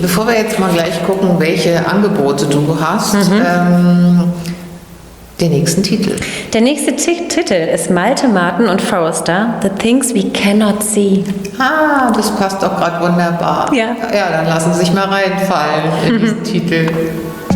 bevor wir jetzt mal gleich gucken, welche Angebote du hast, den nächsten Titel. Der nächste Titel ist Malte Martin und Forrester, The Things We Cannot See. Das passt doch gerade wunderbar. Ja. Ja, dann lassen Sie sich mal reinfallen in diesen Titel.